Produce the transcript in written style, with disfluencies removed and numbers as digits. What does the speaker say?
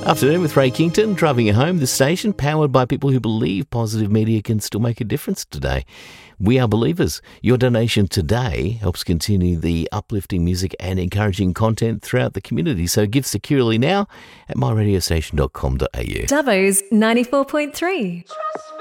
Afternoon with Ray Kington, driving you home. The station powered by people who believe positive media can still make a difference today. We are believers. Your donation today helps continue the uplifting music and encouraging content throughout the community. So give securely now at myradiostation.com.au. Dubbo's 94.3.